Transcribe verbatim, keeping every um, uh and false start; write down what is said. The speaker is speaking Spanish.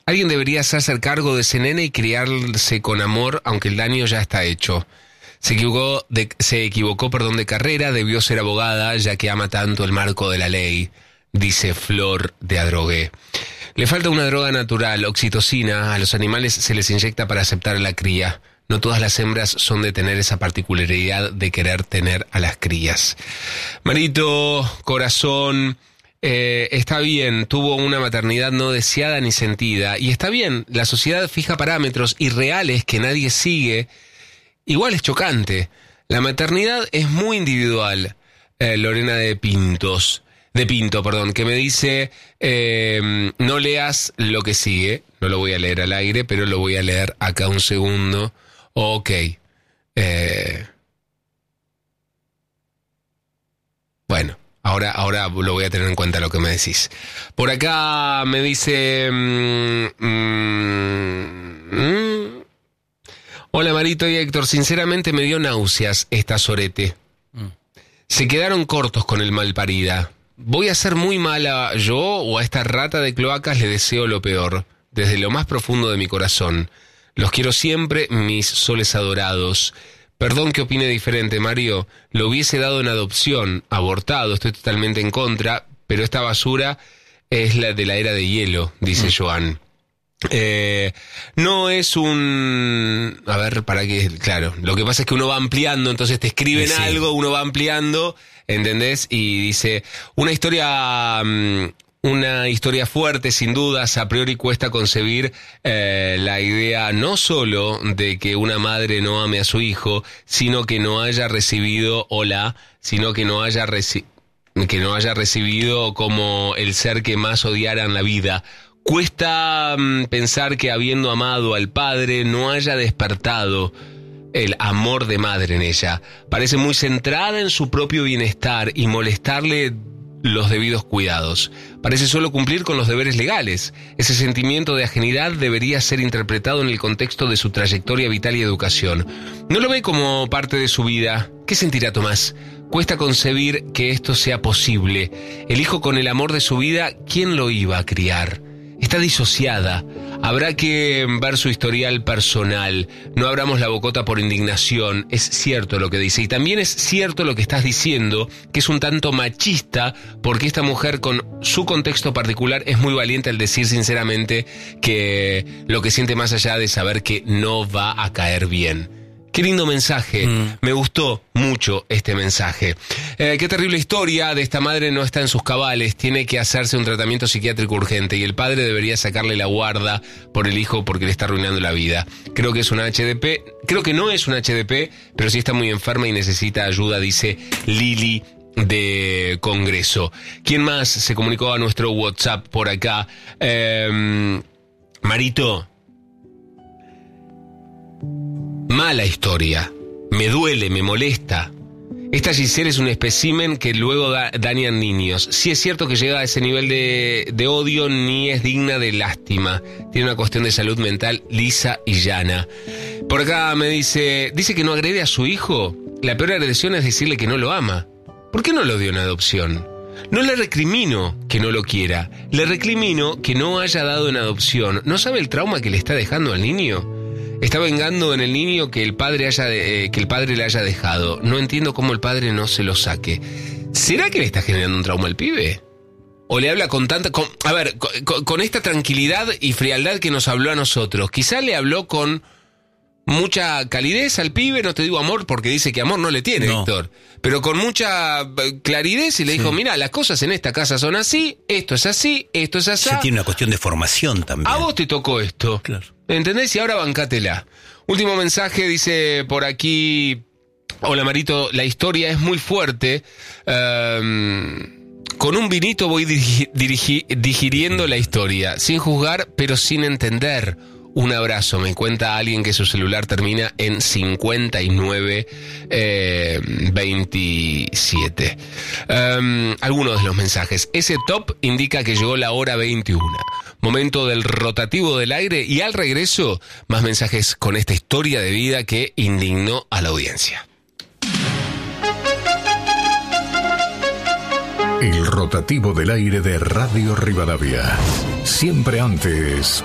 Alguien debería hacerse cargo de ese nene y criarse con amor, aunque el daño ya está hecho. Se equivocó, de, se equivocó, perdón, de carrera, debió ser abogada, ya que ama tanto el marco de la ley, dice Flor de Adrogué. Le falta una droga natural, oxitocina, a los animales se les inyecta para aceptar a la cría. No todas las hembras son de tener esa particularidad de querer tener a las crías. Marito, corazón, eh, está bien, tuvo una maternidad no deseada ni sentida, y está bien, la sociedad fija parámetros irreales que nadie sigue. Igual es chocante. La maternidad es muy individual. Eh, Lorena de Pintos, de Pinto, perdón, que me dice, eh, no leas lo que sigue. No lo voy a leer al aire, pero lo voy a leer acá un segundo. Ok. Eh, bueno, ahora, ahora lo voy a tener en cuenta lo que me decís. Por acá me dice... Mmm, mmm, Hola Marito y Héctor, sinceramente me dio náuseas esta sorete. Mm. Se quedaron cortos con el malparida. ¿Voy a ser muy mala yo o a esta rata de cloacas le deseo lo peor? Desde lo más profundo de mi corazón. Los quiero siempre, mis soles adorados. Perdón que opine diferente, Mario. Lo hubiese dado en adopción, abortado, estoy totalmente en contra, pero esta basura es la de la era de hielo, dice mm. Joan. Eh, no es un... A ver, para que... Claro, lo que pasa es que uno va ampliando, entonces te escriben sí. algo, uno va ampliando, ¿entendés? Y dice, una historia... Um, una historia fuerte, sin dudas, a priori cuesta concebir eh, la idea no solo de que una madre no ame a su hijo, sino que no haya recibido, hola, sino que no haya, reci- que no haya recibido como el ser que más odiara en la vida. Cuesta um, pensar que habiendo amado al padre no haya despertado el amor de madre en ella. Parece muy centrada en su propio bienestar y molestarle los debidos cuidados. Parece solo cumplir con los deberes legales. Ese sentimiento de ajenidad debería ser interpretado en el contexto de su trayectoria vital y educación. No lo ve como parte de su vida. ¿Qué sentirá Tomás? Cuesta concebir que esto sea posible. El hijo con el amor de su vida, ¿quién lo iba a criar? Está disociada. Habrá que ver su historial personal. No abramos la bocota por indignación. Es cierto lo que dice. Y también es cierto lo que estás diciendo, que es un tanto machista, porque esta mujer con su contexto particular es muy valiente al decir sinceramente que lo que siente más allá de saber que no va a caer bien. Qué lindo mensaje, mm. me gustó mucho este mensaje. Eh, qué terrible historia de esta madre, no está en sus cabales, tiene que hacerse un tratamiento psiquiátrico urgente y el padre debería sacarle la guarda por el hijo porque le está arruinando la vida. Creo que es una H D P, creo que no es una H D P, pero sí está muy enferma y necesita ayuda, dice Lili de Congreso. ¿Quién más se comunicó a nuestro WhatsApp por acá? Eh, Marito. Mala historia. Me duele, me molesta. Esta Giselle es un espécimen que luego da, dañan niños. Sí es cierto que llega a ese nivel de, de odio, ni es digna de lástima. Tiene una cuestión de salud mental lisa y llana. Por acá me dice, dice que no agrede a su hijo. La peor agresión es decirle que no lo ama. ¿Por qué no lo dio en adopción? No le recrimino que no lo quiera. Le recrimino que no haya dado en adopción. ¿No sabe el trauma que le está dejando al niño? Está vengando en el niño que el padre haya eh, que el padre le haya dejado. No entiendo cómo el padre no se lo saque. ¿Será que le está generando un trauma al pibe? ¿O le habla con tanta... Con, a ver, con, con esta tranquilidad y frialdad que nos habló a nosotros? Quizá le habló con mucha calidez al pibe, no te digo amor porque dice que amor no le tiene, no. Héctor. Pero con mucha claridad y le dijo, sí. Mira, las cosas en esta casa son así, esto es así, esto es así. Se tiene una cuestión de formación también. A vos te tocó esto. Claro. ¿Entendés? Y ahora bancátela. Último mensaje, dice por aquí... Hola Marito, la historia es muy fuerte. Um, con un vinito voy dirigi, dirigi, digiriendo la historia, sin juzgar, pero sin entender. Un abrazo, me cuenta alguien que su celular termina en cincuenta y nueve veintisiete. Um, algunos de los mensajes. Ese top indica que llegó la hora veintiuno. Momento del rotativo del aire y al regreso, más mensajes con esta historia de vida que indignó a la audiencia. El rotativo del aire de Radio Rivadavia. Siempre antes...